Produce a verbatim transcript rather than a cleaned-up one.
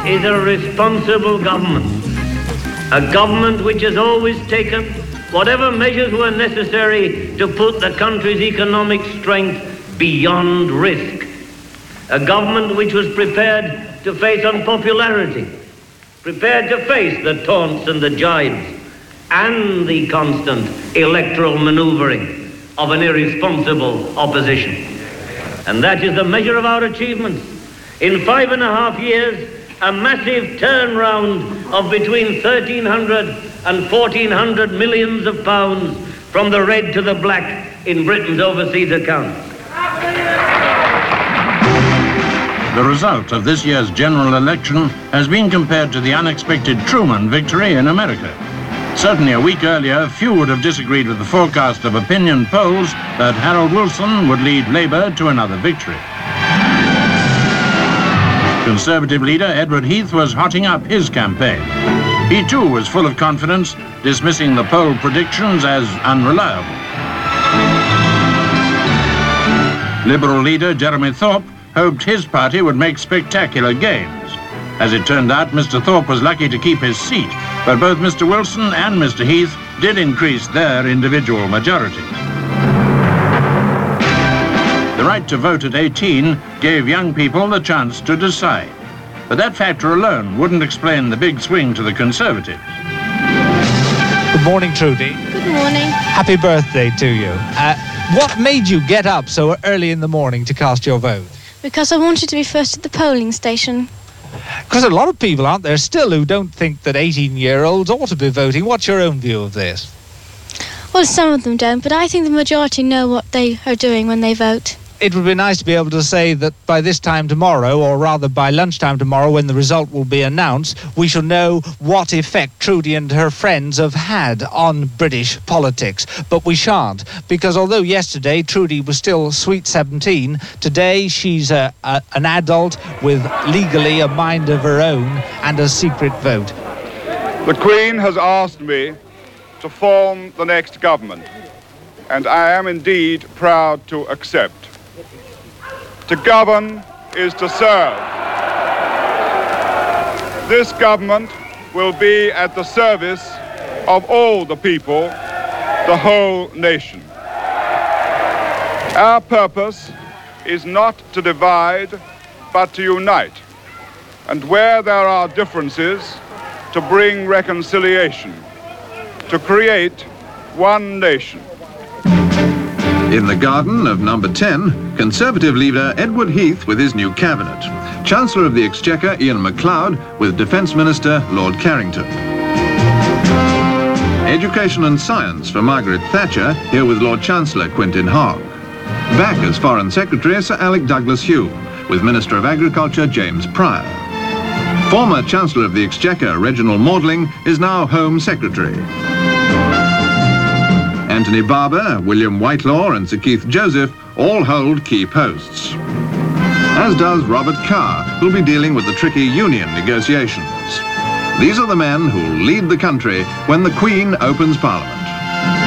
is a responsible government. A government which has always taken whatever measures were necessary to put the country's economic strength beyond risk. A government which was prepared to face unpopularity, prepared to face the taunts and the jibes and the constant electoral maneuvering of an irresponsible opposition. And that is the measure of our achievements. In five and a half years, a massive turnaround of between thirteen hundred and fourteen hundred millions of pounds from the red to the black in Britain's overseas accounts. The result of this year's general election has been compared to the unexpected Truman victory in America. Certainly a week earlier, few would have disagreed with the forecast of opinion polls that Harold Wilson would lead Labour to another victory. Conservative leader Edward Heath was hotting up his campaign. He too was full of confidence, dismissing the poll predictions as unreliable. Liberal leader Jeremy Thorpe hoped his party would make spectacular gains. As it turned out, Mister Thorpe was lucky to keep his seat, but both Mister Wilson and Mister Heath did increase their individual majorities. The right to vote at eighteen gave young people the chance to decide. But that factor alone wouldn't explain the big swing to the Conservatives. Good morning, Trudy. Good morning. Happy birthday to you. Uh, what made you get up so early in the morning to cast your vote? Because I wanted to be first at the polling station. Because a lot of people out there still who don't think that eighteen-year-olds ought to be voting. What's your own view of this? Well, some of them don't, but I think the majority know what they are doing when they vote. It would be nice to be able to say that by this time tomorrow, or rather by lunchtime tomorrow when the result will be announced, we shall know what effect Trudy and her friends have had on British politics. But we shan't, because although yesterday Trudy was still sweet seventeen, today she's a, a, an adult with legally a mind of her own and a secret vote. The Queen has asked me to form the next government, and I am indeed proud to accept. To govern is to serve. This government will be at the service of all the people, the whole nation. Our purpose is not to divide, but to unite. And where there are differences, to bring reconciliation, to create one nation. In the garden of number ten, Conservative leader Edward Heath with his new cabinet. Chancellor of the Exchequer Ian MacLeod with Defence Minister Lord Carrington. Education and Science for Margaret Thatcher, here with Lord Chancellor Quentin Hogg. Back as Foreign Secretary Sir Alec Douglas-Home with Minister of Agriculture James Pryor. Former Chancellor of the Exchequer Reginald Maudling is now Home Secretary. Anthony Barber, William Whitelaw and Sir Keith Joseph all hold key posts. As does Robert Carr, who'll be dealing with the tricky union negotiations. These are the men who'll lead the country when the Queen opens Parliament.